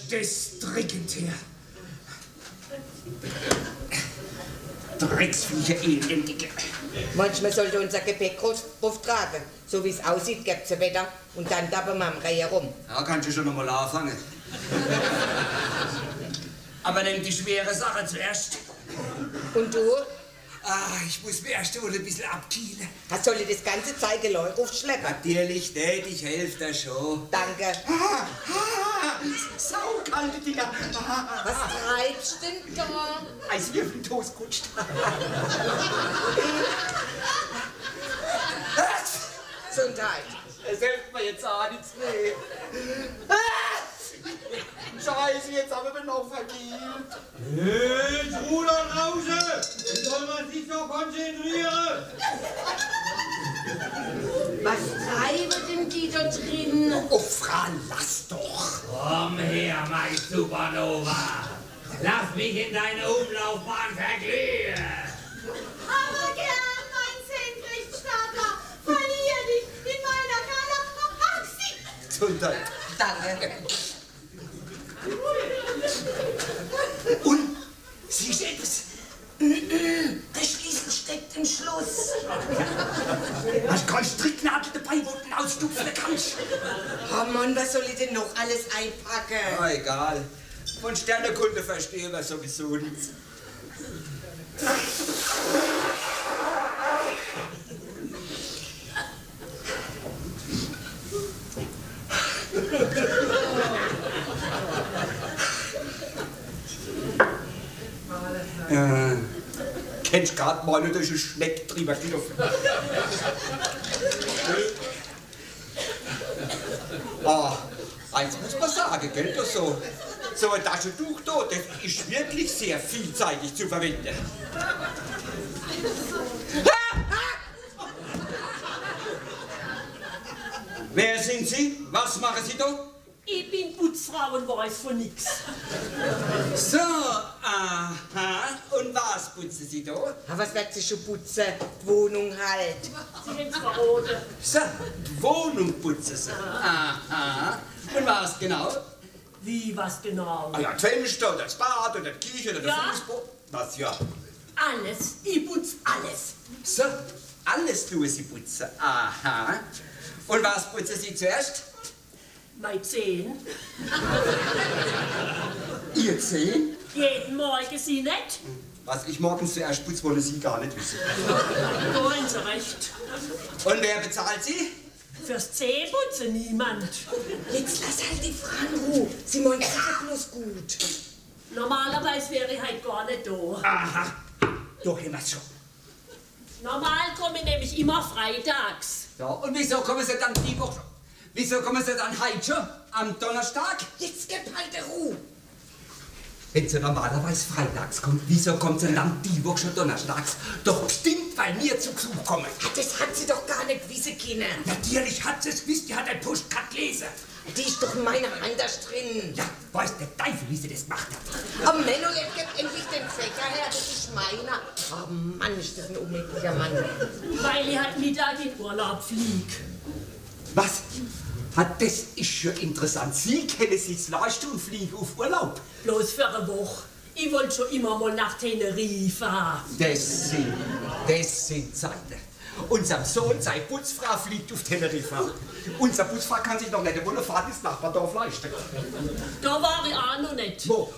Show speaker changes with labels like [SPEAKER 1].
[SPEAKER 1] das dringend her. Drecksviecher, elendige.
[SPEAKER 2] Manchmal sollte unser Gepäck auftragen. So wie es aussieht, gibt's ein Wetter und dann tappen wir am Reihe rum.
[SPEAKER 1] Ja, kannst du schon noch mal anfangen. Aber nimm die schwere Sache zuerst.
[SPEAKER 2] Und du?
[SPEAKER 1] Ah, ich muss mir erst mal ein bisschen abkühlen.
[SPEAKER 2] Soll ich das ganze Zeigeläu aufschleppen?
[SPEAKER 1] Natürlich nicht, ich helfe dir schon.
[SPEAKER 2] Danke.
[SPEAKER 1] Saukalte Dinger.
[SPEAKER 2] Was treibst du denn da?
[SPEAKER 1] Eiswürfel, Toastkutscht.
[SPEAKER 2] Gesundheit.
[SPEAKER 1] Das hilft mir jetzt auch nichts mehr. Scheiße, jetzt haben wir noch vergilbt.
[SPEAKER 3] Jetzt Ruder raus! Jetzt soll man sich doch konzentrieren!
[SPEAKER 2] Was treiben denn die da drin?
[SPEAKER 1] Oh, Fran, lass doch.
[SPEAKER 3] Komm her, mein Supernova! Lass mich in deine Umlaufbahn verglühen!
[SPEAKER 4] Aber gern, mein Senkrechtstarter, verlier dich in meiner Galaxie!
[SPEAKER 1] Gesundheit.
[SPEAKER 2] Danke.
[SPEAKER 1] Und, siehst du etwas?
[SPEAKER 2] Der Schlüssel steckt im Schluss.
[SPEAKER 1] Hast du keinen Stricknadel dabei, wo du ihn ausstupfen kannst?
[SPEAKER 2] Oh Mann, was soll ich denn noch alles einpacken?
[SPEAKER 1] Ah, egal. Von Sternekunde verstehen wir sowieso nichts. Kennst du gerade mal durch einen Schneck drüber gelaufen? Ah, eins muss man sagen, gell, das so. So ein Taschentuch da, das ist wirklich sehr vielseitig zu verwenden. Wer sind Sie? Was machen Sie da?
[SPEAKER 5] Ich bin Putzfrau und weiß von nix.
[SPEAKER 1] So, aha. Und was putzen Sie da?
[SPEAKER 2] Was wird sie schon putzen? Die Wohnung halt.
[SPEAKER 5] Sie haben's verraten.
[SPEAKER 1] So, die Wohnung putzen Sie. Aha. Und was genau?
[SPEAKER 5] Wie, was genau?
[SPEAKER 1] Ah ja, die Fenster, oder das Bad, oder die Küche, oder der
[SPEAKER 5] Ja.
[SPEAKER 1] Fußboden. Was ja?
[SPEAKER 5] Alles. Ich putz alles.
[SPEAKER 1] So, alles tun Sie putzen. Aha. Und was putzen Sie zuerst?
[SPEAKER 5] Meine Zehen.
[SPEAKER 1] Ihr Zehen?
[SPEAKER 5] Jeden Morgen Sie nicht.
[SPEAKER 1] Was ich morgens zuerst putze, wollen Sie gar nicht wissen.
[SPEAKER 5] Da haben Sie recht.
[SPEAKER 1] Und wer bezahlt Sie?
[SPEAKER 5] Fürs Zähneputzen niemand.
[SPEAKER 2] Jetzt lass halt die Frau in Ruhe. Sie meint sicher bloß gut.
[SPEAKER 5] Normalerweise wäre ich halt gar nicht da.
[SPEAKER 1] Aha. Doch immer schon.
[SPEAKER 5] Normal komme ich nämlich immer freitags.
[SPEAKER 1] Ja, und wieso kommen Sie dann die Woche? Wieso kommen Sie dann heute schon? Am Donnerstag?
[SPEAKER 2] Jetzt gib halt die Ruhe.
[SPEAKER 1] Wenn sie normalerweise freitags kommt, wieso kommt sie dann die Woche schon donnerstags? Doch bestimmt, weil wir zu Besuch kommen.
[SPEAKER 2] Das hat sie doch gar nicht wissen können.
[SPEAKER 1] Natürlich hat sie es gewusst, die hat ein Postcard gelesen.
[SPEAKER 2] Die ist doch in meiner Hand da drin.
[SPEAKER 1] Ja, weiß der Teufel, wie sie das gemacht hat.
[SPEAKER 2] Oh Menno, jetzt gib endlich den Fächer her, das ist meiner. Oh Mann, ist das ein unmöglicher Mann.
[SPEAKER 5] Weil ich halt Mittag in Urlaub flieg.
[SPEAKER 1] Was? Das ist schon interessant. Sie kennen sich leisten und fliegen auf Urlaub.
[SPEAKER 5] Bloß für eine Woche. Ich wollte schon immer mal nach Teneriffa.
[SPEAKER 1] Das sind Zeiten. Unser Sohn, seine Putzfrau, fliegt auf Teneriffa. Unser Putzfrau kann sich noch nicht eine Fahrt ins Nachbardorf leisten.
[SPEAKER 5] Da war ich auch noch nicht.
[SPEAKER 1] Wo?